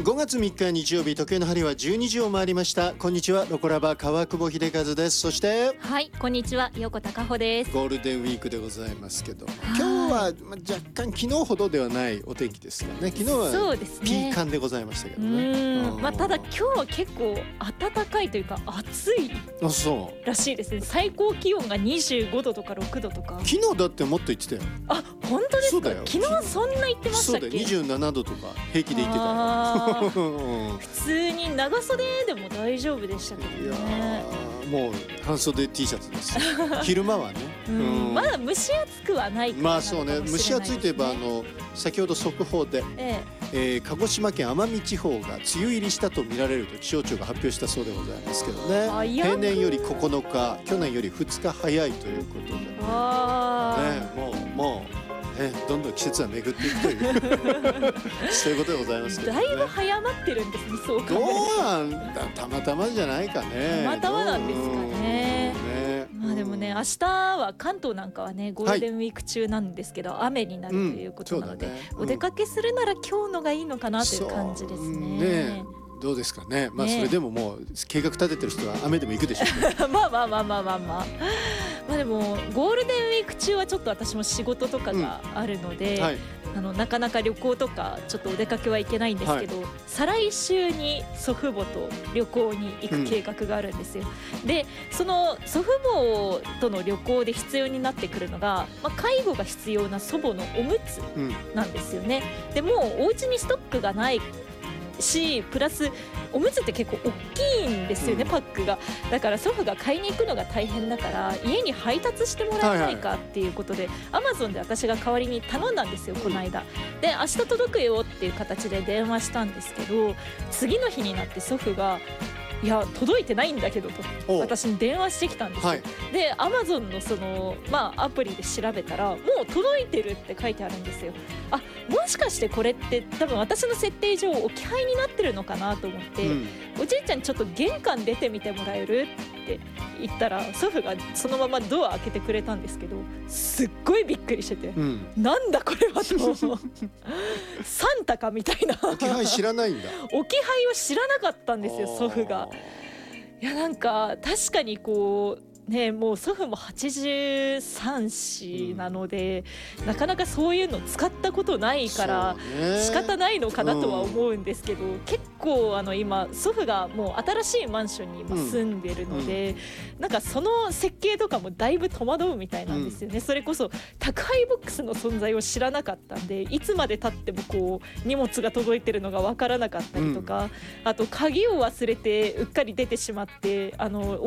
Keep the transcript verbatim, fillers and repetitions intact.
ごがつみっか日曜日、時計の針はじゅうにじを回りました。こんにちは、ロコラバ川久保秀和です。そしてはい、こんにちは、横田佳穂です。 ゴールデンウィークでございますけど、今日はま若干昨日ほどではないお天気ですかね。昨日はピーカンでございましたけどね。 うん、まあ、ただ今日は結構暖かいというか暑いあ、そうらしいですね。最高気温がにじゅうごどとかろくどとか。 昨日だってもっと言ってたよ。 あ、本当ですか。昨日そんな言ってましたっけ。 そうだよ、にじゅうななどとか平気で言ってたよ。 普通に長袖でも大丈夫でしたけどね。 いやもう半袖 T シャツです昼間はね、 うん、まだ蒸し暑くはないかな。 まあそうね、蒸し暑いといえばあの先ほど速報で、えええー、鹿児島県奄美地方が梅雨入りしたと見られると気象庁が発表したそうでございますけどね。平年よりここのか、去年よりふつか早いということで、 あ、 ね、もうもうね、どんどん季節は巡っていくというそういうことでございますけどね。 だいぶ早まってるんですね。そうか、 どうなんだ、たまたまじゃないかね。 たまたまなんですかね。ね、まあでもね、明日は関東なんかはねゴールデンウィーク中なんですけど、はい、雨になるということなので、うん、ね、うん、お出かけするなら今日のがいいのかなという感じですね。 どうですかね。まあそれでももう計画立ててる人は雨でも行くでしょうね。 まあまあまあまあまあまあまあでもゴールデンウィーク中はちょっと私も仕事とかがあるので、うん、はい、あのなかなか旅行とかちょっとお出かけはいけないんですけど、はい、再来週に祖父母と旅行に行く計画があるんですよ、うん、でその祖父母との旅行で必要になってくるのが、まあ、介護が必要な祖母のおむつなんですよね、うん、でもうお家にストックがないし、プラスおむつって結構大きいんですよね、うん、パックが。だから祖父が買いに行くのが大変だから家に配達してもらえないかっていうことで、アマゾンで私が代わりに頼んだんですよ、この間。で、明日届くよっていう形で電話したんですけど、次の日になって祖父がいや届いてないんだけどと私に電話してきたんですよ、はい、でアマゾンのその、まあ、アプリで調べたらもう届いてるって書いてあるんですよ。あ、もしかしてこれって多分私の設定上置き配になってるのかなと思って、うん、おじいちゃんにちょっと玄関出てみてもらえるって言ったら祖父がそのままドア開けてくれたんですけど、すっごいびっくりしてて、うん、なんだこれはとサンタかみたいな。 置き配知らないんだ。 置き配を知らなかったんですよ、祖父が。いや、なんか確かにこうね、もう祖父もはちじゅうさんしなので、うん、なかなかそういうの使ったことないから仕方ないのかなとは思うんですけど、うん、結構あの今祖父がもう新しいマンションに今住んでるので、うん、なんかその設計とかもだいぶ戸惑うみたいなんですよね、うん、それこそ宅配ボックスの存在を知らなかったんで、いつまで経ってもこう荷物が届いてるのが分からなかったりとか、うん、あと鍵を忘れてうっかり出てしまって、あの